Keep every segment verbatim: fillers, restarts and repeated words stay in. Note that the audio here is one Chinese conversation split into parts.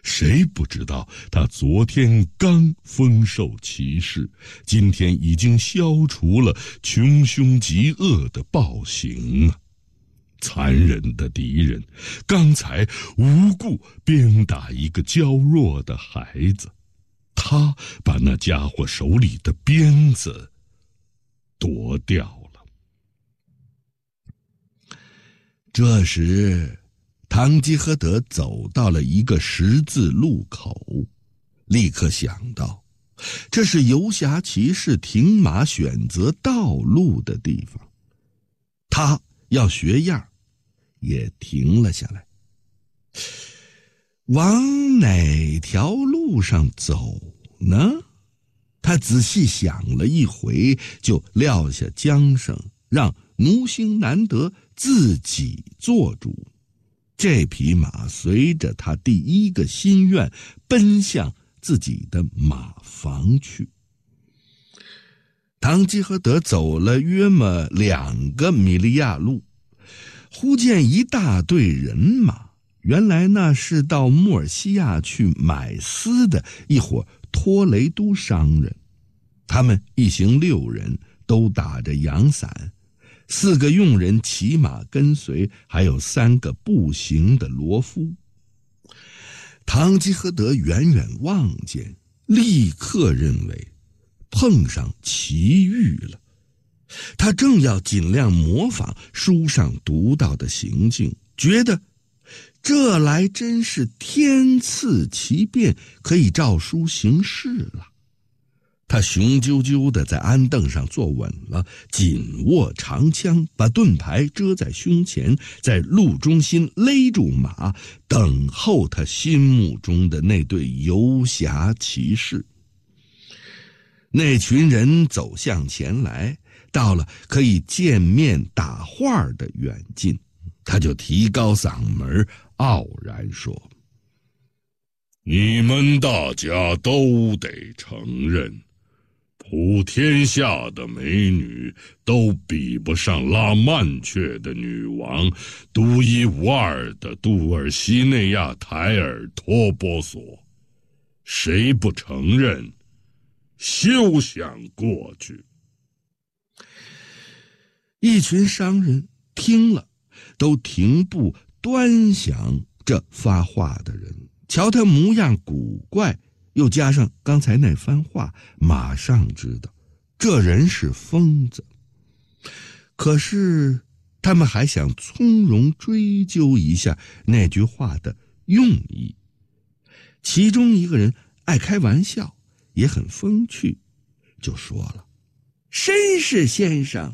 谁不知道他昨天刚丰受其事，今天已经消除了穷凶极恶的暴行啊！残忍的敌人刚才无故鞭打一个娇弱的孩子，他把那家伙手里的鞭子夺掉了。 这时堂吉诃德走到了一个十字路口，立刻想到这是游侠骑士停马选择道路的地方，他要学样，也停了下来。往哪条路上走呢？他仔细想了一回，就撂下缰绳，让奴星难得自己做主。这匹马随着他第一个心愿奔向自己的马房去。堂吉诃德走了约么两个米利亚路，忽见一大队人马，原来那是到穆尔西亚去买丝的一伙托雷都商人。他们一行六人，都打着阳伞，四个佣人骑马跟随，还有三个步行的罗夫。堂吉诃德远远望见，立刻认为碰上奇遇了。他正要尽量模仿书上读到的行径，觉得这来真是天赐奇变，可以照书行事了。他雄赳赳地在鞍凳上坐稳了，紧握长枪，把盾牌遮在胸前，在路中心勒住马，等候他心目中的那对游侠骑士。那群人走向前来，到了可以见面打话的远近，他就提高嗓门傲然说： 你们大家都得承认，普天下的美女都比不上拉曼却的女王，独一无二的杜尔西内亚台尔托波索。谁不承认，休想过去。 一群商人听了，都停步端详这发话的人，瞧他模样古怪，又加上刚才那番话，马上知道这人是疯子。可是他们还想从容追究一下那句话的用意。其中一个人爱开玩笑，也很风趣，就说了：绅士先生，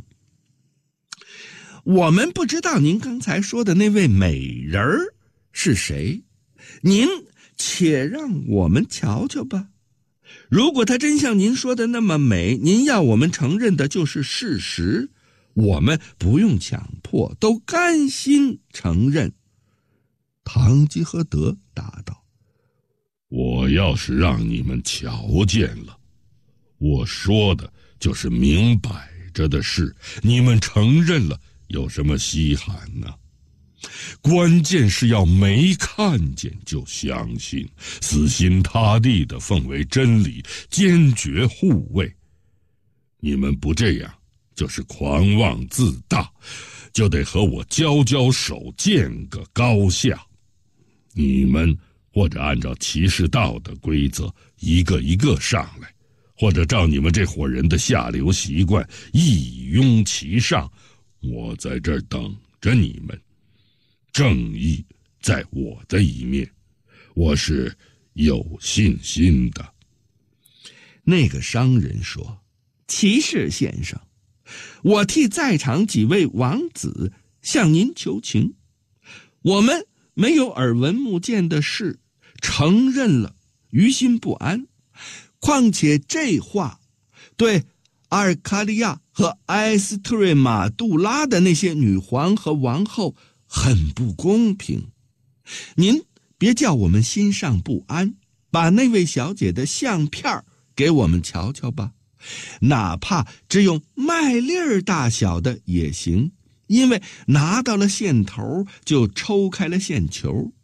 我们不知道您刚才说的那位美人儿是谁，您且让我们瞧瞧吧。如果她真像您说的那么美，您要我们承认的就是事实，我们不用强迫，都甘心承认。堂吉诃德答道： 我要是让你们瞧见了，我说的就是明摆着的事，你们承认了有什么稀罕呢？关键是要没看见就相信，死心塌地地奉为真理，坚决护卫。你们不这样，就是狂妄自大，就得和我交交手，见个高下。你们或者按照骑士道的规则一个一个上来，或者照你们这伙人的下流习惯一拥其上，我在这儿等着你们。正义在我的一面，我是有信心的。 那个商人说：骑士先生，我替在场几位王子向您求情，我们没有耳闻目见的事，承认了，于心不安。况且这话对阿尔卡利亚和埃斯特瑞马杜拉的那些女皇和王后很不公平。您别叫我们心上不安，把那位小姐的相片给我们瞧瞧吧，哪怕只有麦粒儿大小的也行，因为拿到了线头就抽开了线球。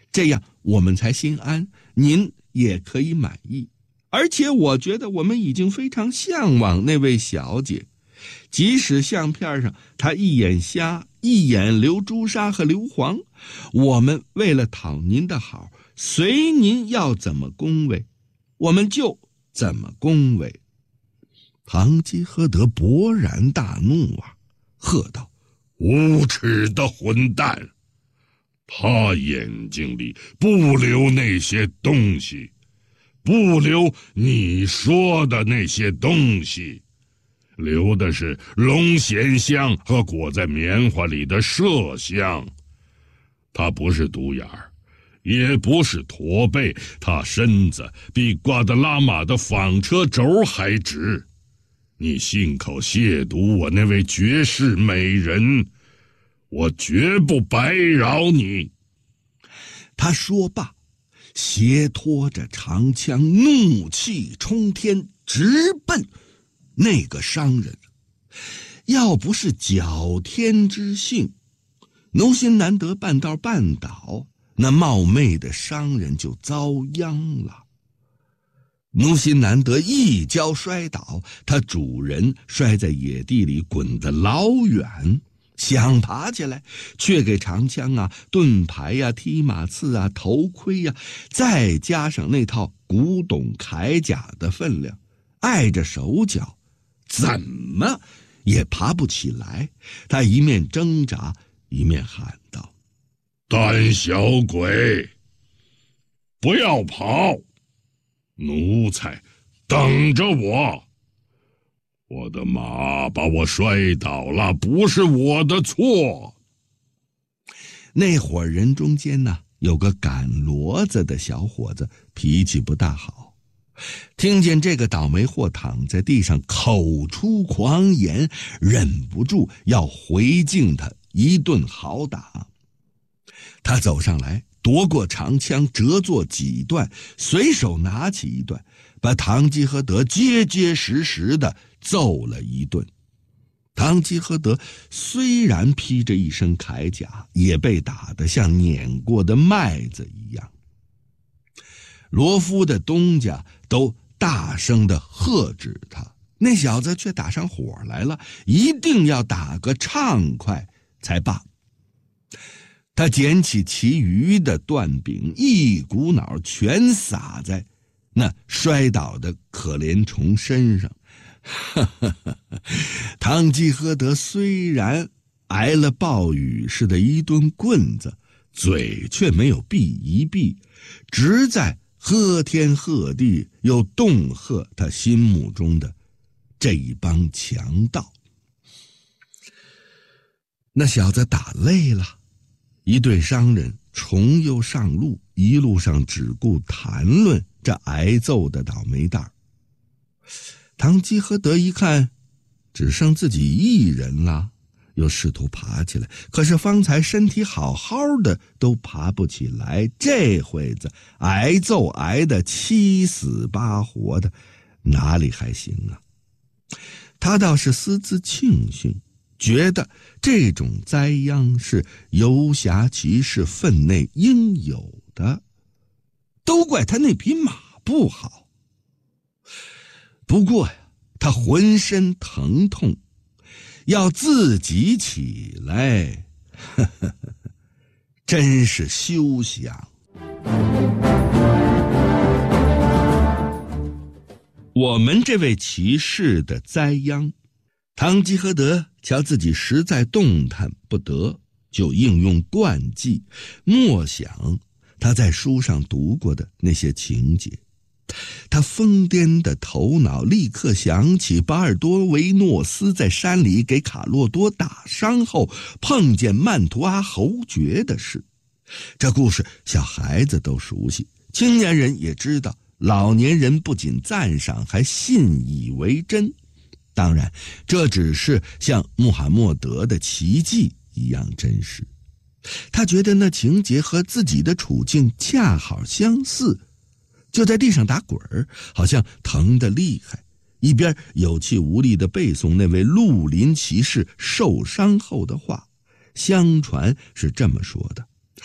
这样我们才心安，您也可以满意。而且我觉得我们已经非常向往那位小姐，即使相片上她一眼瞎，一眼流朱砂和硫磺，我们为了讨您的好，随您要怎么恭维，我们就怎么恭维。堂吉诃德勃然大怒啊，喝道： 无耻的混蛋！他眼睛里不留那些东西，不留你说的那些东西，留的是龙涎香和裹在棉花里的麝香。他不是独眼儿，也不是驼背，他身子比瓜德拉玛的纺车轴还直。你信口亵渎我那位绝世美人，我绝不白饶你。 他说罢，斜拖着长枪，怒气冲天，直奔那个商人。要不是侥天之幸，奴心难得半道绊倒，那冒昧的商人就遭殃了。奴心难得一跤摔倒，他主人摔在野地里滚得老远，想爬起来，却给长枪啊、盾牌呀、啊、踢马刺啊、头盔呀、啊，再加上那套古董铠甲的分量，碍着手脚，怎么也爬不起来。他一面挣扎，一面喊道： 胆小鬼，不要跑！奴才，等着我！我的马把我摔倒了，不是我的错。 那伙人中间呢，有个赶骡子的小伙子，脾气不大好。听见这个倒霉货躺在地上口出狂言，忍不住要回敬他一顿好打。他走上来，夺过长枪，折作几段，随手拿起一段，把堂吉诃德结结实实的揍了一顿。堂吉诃德虽然披着一身铠甲，也被打得像碾过的麦子一样。罗夫的东家都大声地喝止他，那小子却打上火来了，一定要打个畅快才罢。他捡起其余的断柄，一股脑全撒在那摔倒的可怜虫身上。堂吉诃德虽然挨了暴雨似的一顿棍子，嘴却没有闭一闭，直在喝天喝地，又恫吓他心目中的这一帮强盗。那小子打累了，一队商人重又上路，一路上只顾谈论这挨揍的倒霉蛋儿。堂吉诃德一看只剩自己一人了，又试图爬起来，可是方才身体好好的都爬不起来，这会子挨揍挨得七死八活的，哪里还行啊？他倒是私自庆幸，觉得这种灾殃是游侠骑士分内应有的，都怪他那匹马不好。不过呀，他浑身疼痛，要自己起来，呵呵呵，真是休想。我们这位骑士的灾殃，堂吉诃德瞧自己实在动弹不得，就应用惯技，默想他在书上读过的那些情节。他疯癫的头脑立刻想起巴尔多维诺斯在山里给卡洛多打伤后碰见曼图阿侯爵的事。这故事小孩子都熟悉，青年人也知道，老年人不仅赞赏，还信以为真。当然，这只是像穆罕默德的奇迹一样真实。他觉得那情节和自己的处境恰好相似，就在地上打滚儿，好像疼得厉害，一边有气无力地背诵那位绿林骑士受伤后的话。相传是这么说的：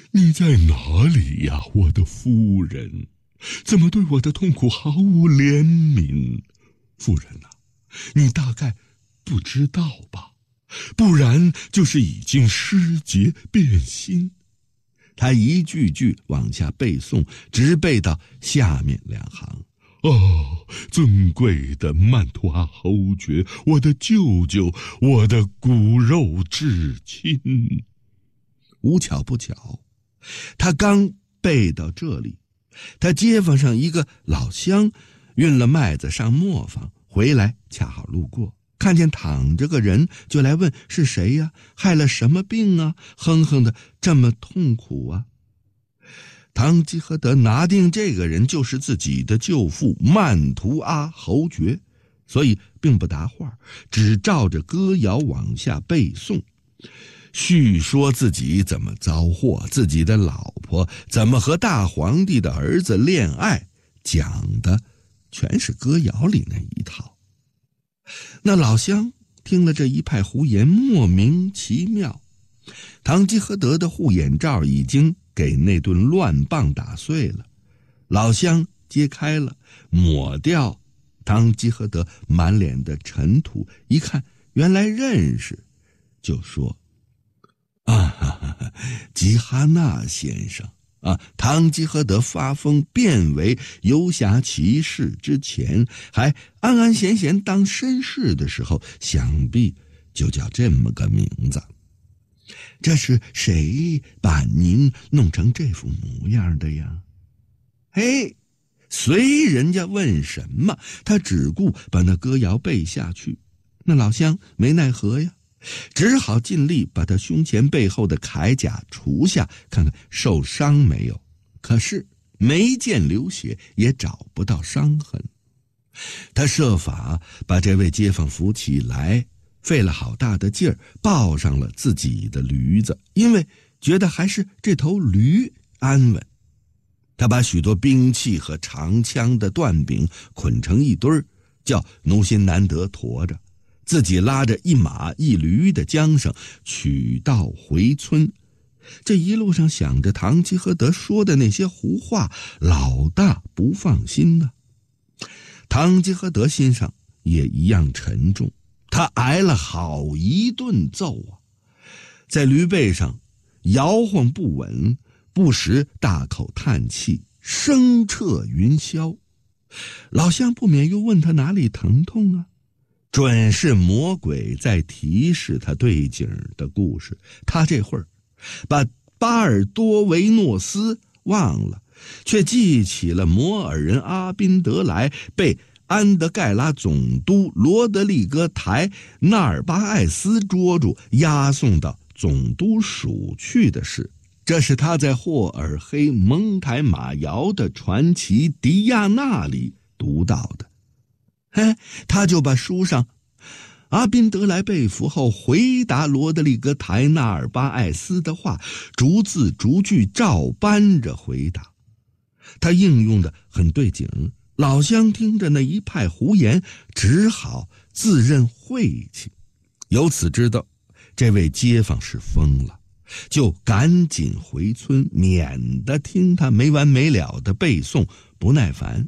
你在哪里呀，我的夫人？怎么对我的痛苦毫无怜悯？夫人呐、啊，你大概不知道吧？不然就是已经失节变心。” 他一句句往下背诵，直背到下面两行。 哦，尊贵的曼图阿侯爵，我的舅舅，我的骨肉至亲。 无巧不巧，他刚背到这里，他街坊上一个老乡运了麦子上磨坊回来，恰好路过，看见躺着个人，就来问是谁呀？害了什么病啊？哼哼的这么痛苦啊！唐吉诃德拿定这个人就是自己的舅父曼图阿侯爵，所以并不答话，只照着歌谣往下背诵，叙说自己怎么遭祸，自己的老婆怎么和大皇帝的儿子恋爱，讲的全是歌谣里那一套。那老乡听了这一派胡言，莫名其妙。唐吉诃德的护眼罩已经给那顿乱棒打碎了，老乡揭开了，抹掉唐吉诃德满脸的尘土，一看原来认识，就说：“啊哈哈，吉哈纳先生啊，唐吉诃德发疯变为游侠骑士之前，还安安闲闲当绅士的时候，想必就叫这么个名字。这是谁把您弄成这副模样的呀？”嘿，随人家问什么，他只顾把那歌谣背下去。那老乡没奈何呀，只好尽力把他胸前背后的铠甲除下，看看受伤没有。可是没见流血，也找不到伤痕。他设法把这位街坊扶起来，费了好大的劲儿抱上了自己的驴子，因为觉得还是这头驴安稳。他把许多兵器和长枪的断柄捆成一堆儿，叫奴辛南德驮着，自己拉着一马一驴的缰绳取道回村。这一路上想着唐吉诃德说的那些胡话，老大不放心呢。唐吉诃德心上也一样沉重，他挨了好一顿揍啊，在驴背上摇晃不稳，不时大口叹气，声彻云霄。老乡不免又问他哪里疼痛啊，准是魔鬼在提示他对景的故事。他这会儿把巴尔多维诺斯忘了，却记起了摩尔人阿宾德莱被安德盖拉总督罗德里戈台纳尔巴艾斯捉住，押送到总督署去的事。这是他在霍尔黑蒙台马窑的传奇迪亚纳里读到的。嘿，他就把书上阿宾德莱被俘后回答罗德里戈台纳尔巴艾斯的话，逐字逐句照搬着回答。他应用的很对景，老乡听着那一派胡言，只好自认晦气，由此知道这位街坊是疯了，就赶紧回村，免得听他没完没了的背诵不耐烦。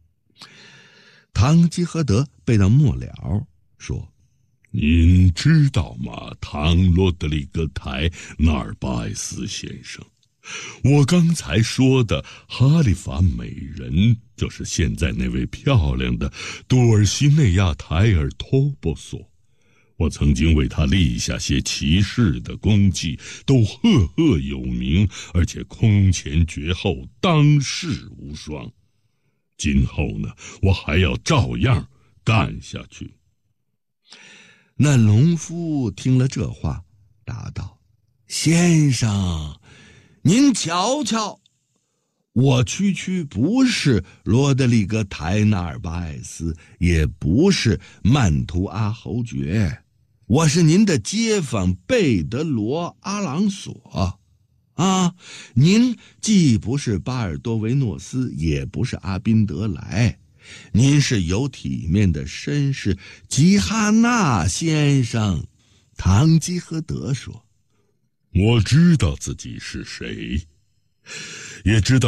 唐吉诃德背到末了，说：“ 您知道吗，唐罗德里戈台纳尔巴艾斯先生，我刚才说的哈利法美人，就是现在那位漂亮的多尔西内亚台尔托波索。我曾经为他立下些骑士的功绩，都赫赫有名，而且空前绝后，当世无双。今后呢，我还要照样干下去。” 那农夫听了这话，答道：“先生，您瞧瞧，我区区不是罗德里戈台纳尔巴艾斯，也不是曼图阿侯爵，我是您的街坊贝德罗阿朗索啊！您既不是巴尔多维诺斯，也不是阿宾德莱，您是有体面的绅士吉哈纳先生。”唐吉诃德说：“ 我知道自己是谁，也知道